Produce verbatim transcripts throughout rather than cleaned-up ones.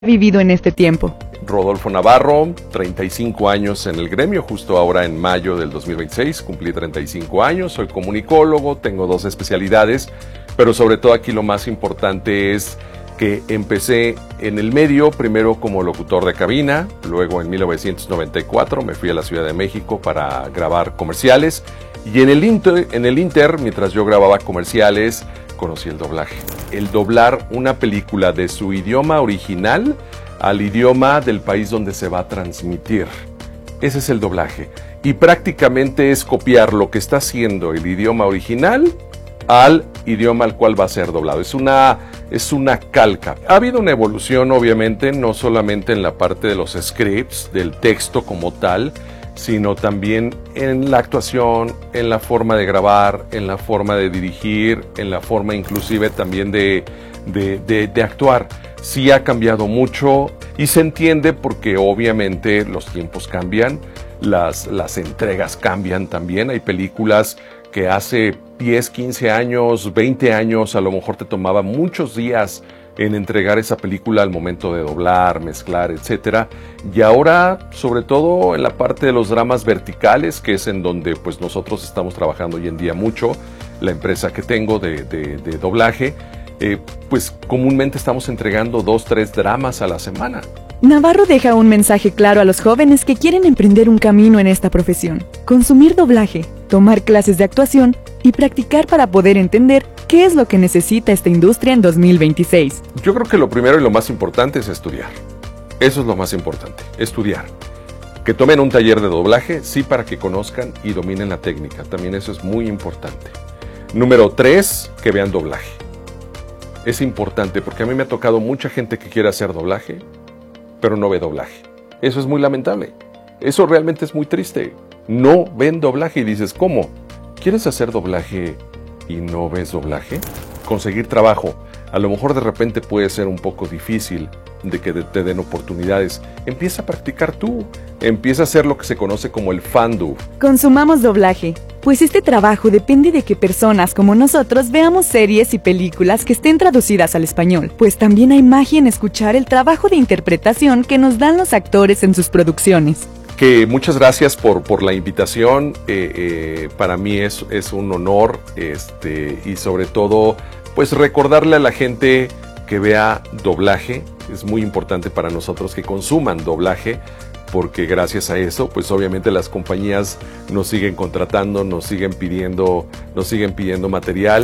vivido en este tiempo? Rodolfo Navarro, treinta y cinco años en el gremio, justo ahora en mayo del dos mil veintiséis, cumplí treinta y cinco años, soy comunicólogo, tengo dos especialidades, pero sobre todo aquí lo más importante es que empecé en el medio, primero como locutor de cabina, luego en mil novecientos noventa y cuatro me fui a la Ciudad de México para grabar comerciales, y en el inter, en el inter mientras yo grababa comerciales, conocí el doblaje. El doblar una película de su idioma original al idioma del país donde se va a transmitir. Ese es el doblaje. Y prácticamente es copiar lo que está haciendo el idioma original al idioma al cual va a ser doblado. Es una, es una calca. Ha habido una evolución, obviamente, no solamente en la parte de los scripts, del texto como tal, sino también en la actuación, en la forma de grabar, en la forma de dirigir, en la forma inclusive también de, de, de, de actuar. Sí ha cambiado mucho y se entiende porque obviamente los tiempos cambian, las, las entregas cambian también. Hay películas que hace diez, quince años, veinte años a lo mejor te tomaba muchos días en entregar esa película al momento de doblar, mezclar, etcétera. Y ahora, sobre todo en la parte de los dramas verticales, que es en donde pues nosotros estamos trabajando hoy en día mucho, la empresa que tengo de, de, de doblaje, eh, pues comúnmente estamos entregando dos, tres dramas a la semana. Navarro deja un mensaje claro a los jóvenes que quieren emprender un camino en esta profesión. Consumir doblaje, tomar clases de actuación y practicar para poder entender qué es lo que necesita esta industria en dos mil veintiséis. Yo creo que lo primero y lo más importante es estudiar. Eso es lo más importante, estudiar. Que tomen un taller de doblaje, sí, para que conozcan y dominen la técnica. También eso es muy importante. Número tres, que vean doblaje. Es importante porque a mí me ha tocado mucha gente que quiere hacer doblaje, pero no ve doblaje. Eso es muy lamentable. Eso realmente es muy triste. No ven doblaje y dices, ¿cómo? ¿Quieres hacer doblaje y no ves doblaje? Conseguir trabajo. A lo mejor de repente puede ser un poco difícil de que te den oportunidades. Empieza a practicar tú. Empieza a hacer lo que se conoce como el fandub. Consumamos doblaje, pues este trabajo depende de que personas como nosotros veamos series y películas que estén traducidas al español, pues también hay magia en escuchar el trabajo de interpretación que nos dan los actores en sus producciones. Que muchas gracias por, por la invitación. Eh, eh, para mí es, es un honor, este, y sobre todo pues recordarle a la gente que vea doblaje. Es muy importante para nosotros que consuman doblaje, porque gracias a eso, pues obviamente las compañías nos siguen contratando, nos siguen pidiendo, nos siguen pidiendo material.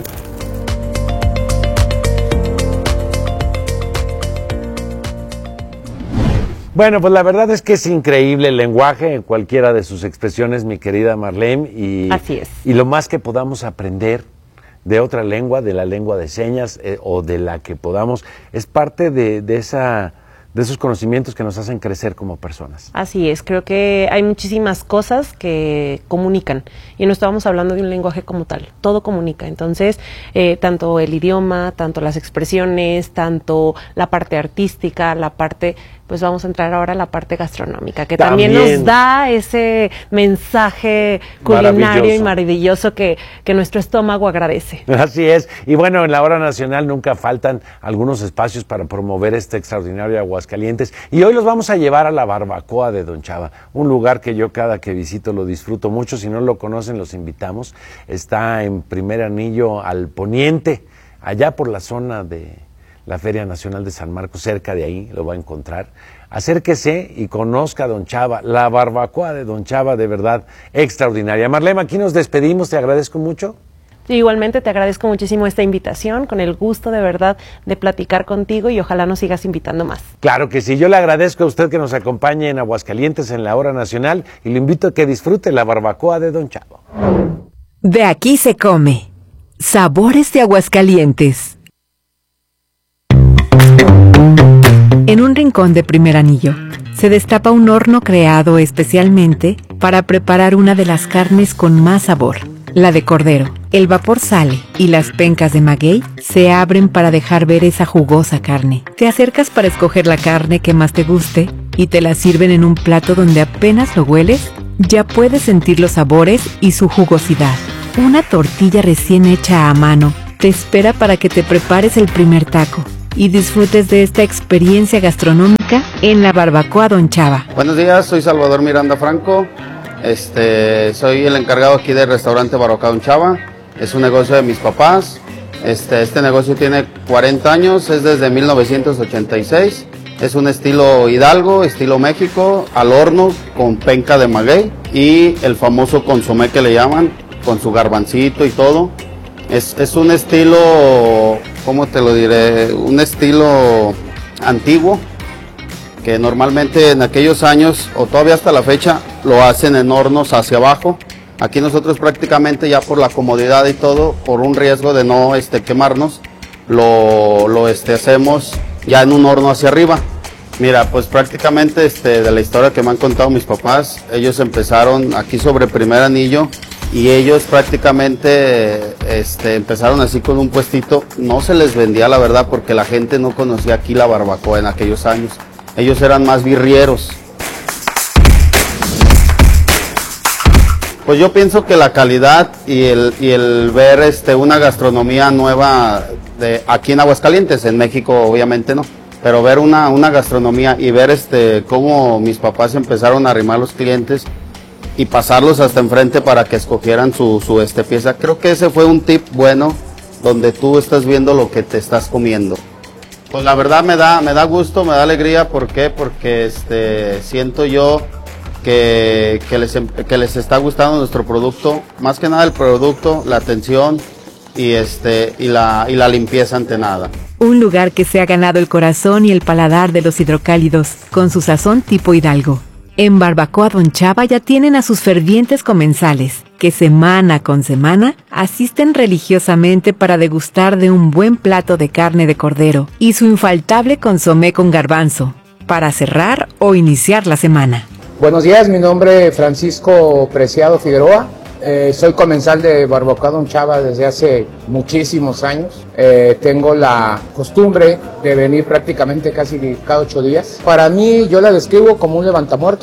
Bueno, pues la verdad es que es increíble el lenguaje en cualquiera de sus expresiones, mi querida Marlene, y, así es. Y lo más que podamos aprender de otra lengua, de la lengua de señas eh, o de la que podamos, es parte de, de, esa, de esos conocimientos que nos hacen crecer como personas. Así es, creo que hay muchísimas cosas que comunican y no estábamos hablando de un lenguaje como tal, todo comunica. Entonces, eh, tanto el idioma, tanto las expresiones, tanto la parte artística, la parte... pues vamos a entrar ahora a la parte gastronómica, que también, también nos da ese mensaje culinario maravilloso. y maravilloso que, que nuestro estómago agradece. Así es. Y bueno, en la hora nacional nunca faltan algunos espacios para promover este extraordinario Aguascalientes. Y hoy los vamos a llevar a la barbacoa de Don Chava, un lugar que yo cada que visito lo disfruto mucho. Si no lo conocen, los invitamos. Está en Primer Anillo al poniente, allá por la zona de la Feria Nacional de San Marcos, cerca de ahí lo va a encontrar. Acérquese y conozca a Don Chava, la barbacoa de Don Chava, de verdad extraordinaria. Marlene, aquí nos despedimos, te agradezco mucho. Igualmente te agradezco muchísimo esta invitación, con el gusto de verdad de platicar contigo y ojalá nos sigas invitando más. Claro que sí, yo le agradezco a usted que nos acompañe en Aguascalientes en la hora nacional y le invito a que disfrute la barbacoa de Don Chava. De aquí se come. Sabores de Aguascalientes. En un rincón de Primer Anillo, se destapa un horno creado especialmente para preparar una de las carnes con más sabor, la de cordero. El vapor sale y las pencas de maguey se abren para dejar ver esa jugosa carne. Te acercas para escoger la carne que más te guste y te la sirven en un plato donde apenas lo hueles, ya puedes sentir los sabores y su jugosidad. Una tortilla recién hecha a mano te espera para que te prepares el primer taco. y disfrutes de esta experiencia gastronómica en la Barbacoa Don Chava. Buenos días, soy Salvador Miranda Franco, este, soy el encargado aquí del restaurante Barbacoa Don Chava, es un negocio de mis papás, este, este negocio tiene cuarenta años, es desde mil novecientos ochenta y seis, es un estilo Hidalgo, estilo México, al horno con penca de maguey y el famoso consomé que le llaman, con su garbancito y todo. Es, es un estilo, ¿cómo te lo diré? Un estilo antiguo, que normalmente en aquellos años, o todavía hasta la fecha, lo hacen en hornos hacia abajo. Aquí nosotros prácticamente ya por la comodidad y todo, por un riesgo de no este, quemarnos, lo, lo este, hacemos ya en un horno hacia arriba. Mira, pues prácticamente este, de la historia que me han contado mis papás, ellos empezaron aquí sobre Primer Anillo, y ellos prácticamente este, empezaron así con un puestito. No se les vendía, la verdad, porque la gente no conocía aquí la barbacoa en aquellos años. Ellos eran más birrieros. Pues yo pienso que la calidad y el, y el ver este, una gastronomía nueva de aquí en Aguascalientes, en México obviamente no, pero ver una, una gastronomía y ver este, cómo mis papás empezaron a arrimar los clientes y pasarlos hasta enfrente para que escogieran su, su este, pieza. Creo que ese fue un tip bueno, donde tú estás viendo lo que te estás comiendo. Pues la verdad me da, me da gusto, me da alegría. ¿Por qué? Porque este, siento yo que, que, les, que les está gustando nuestro producto. Más que nada el producto, la atención y, este, y, la, y la limpieza ante nada. Un lugar que se ha ganado el corazón y el paladar de los hidrocálidos, con su sazón tipo Hidalgo. En Barbacoa Don Chava ya tienen a sus fervientes comensales, que semana con semana asisten religiosamente para degustar de un buen plato de carne de cordero y su infaltable consomé con garbanzo, para cerrar o iniciar la semana. Buenos días, mi nombre es Francisco Preciado Figueroa. Eh, soy comensal de Barbacoa Don Chava desde hace muchísimos años. Eh, tengo la costumbre de venir prácticamente casi cada ocho días. Para mí, yo la describo como un levantamuertos.